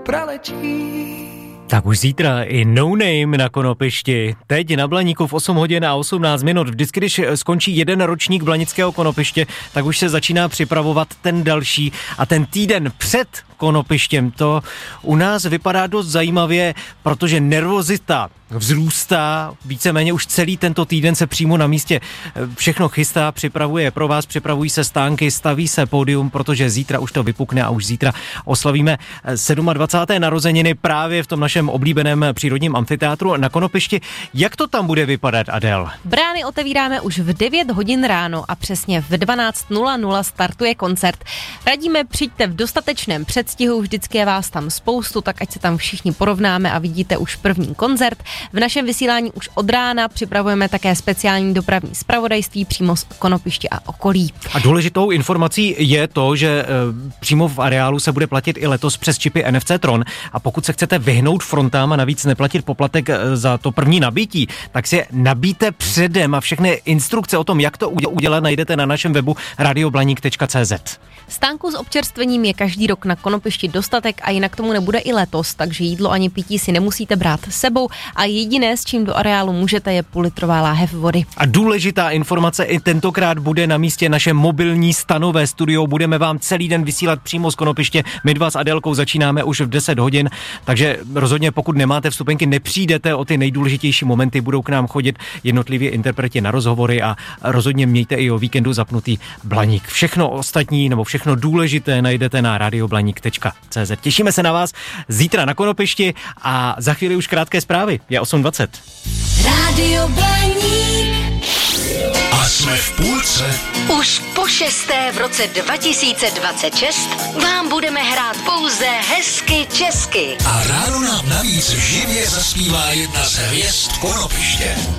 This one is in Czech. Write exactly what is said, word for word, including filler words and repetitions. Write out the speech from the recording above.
pralečí. Tak už zítra i No Name na Konopišti. Teď na Blaníku v osm hodin a osmnáct minut. Vždycky, když skončí jeden ročník Blanického Konopiště, tak už se začíná připravovat ten další. A ten týden před Konopištěm to u nás vypadá dost zajímavě, protože nervozita vzrůstá, víceméně už celý tento týden se přímo na místě všechno chystá, připravuje pro vás, připravují se stánky, staví se pódium, protože zítra už to vypukne a už zítra oslavíme dvacáté sedmé narozeniny právě v tom našem oblíbeném přírodním amfiteátru na Konopišti. Jak to tam bude vypadat, Adel? Brány otevíráme už v devět hodin ráno a přesně v dvanáct nula nula startuje koncert. Radíme, přijďte v dostatečném předstihu, vždycky je vás tam spoustu, tak ať se tam všichni porovnáme a vidíte už první koncert. V našem vysílání už od rána připravujeme také speciální dopravní zpravodajství přímo z Konopiště a okolí. A důležitou informací je to, že e, přímo v areálu se bude platit i letos přes čipy N F C Tron a pokud se chcete vyhnout frontám a navíc neplatit poplatek za to první nabití, tak si je nabíte předem a všechny instrukce o tom, jak to udělat, najdete na našem webu radioblaník tečka cé zet. Stánku s občerstvením je každý rok na Konopišti dostatek a jinak tomu nebude i letos, takže jídlo ani pití si nemusíte brát sebou a jediné, s čím do areálu můžete, je půlitrová láhev vody. A důležitá informace, i tentokrát bude na místě naše mobilní stanové studio. Budeme vám celý den vysílat přímo z Konopiště. My dva s Adélkou začínáme už v deset hodin, takže rozhodně pokud nemáte vstupenky, nepřijdete o ty nejdůležitější momenty, budou k nám chodit jednotliví interpreti na rozhovory a rozhodně mějte i o víkendu zapnutý Blaník. Všechno ostatní nebo všechno důležité najdete na radioblaník tečka cé zet. Těšíme se na vás zítra na Konopišti a za chvíli už krátké zprávy. Je osm dvacet. Rádio Blaník. A jsme v půlce. Už po šesté v roce dva tisíce dvacet šest vám budeme hrát pouze hezky česky. A ráno nám navíc živě zaspívá jedna z hvězd Konopiště.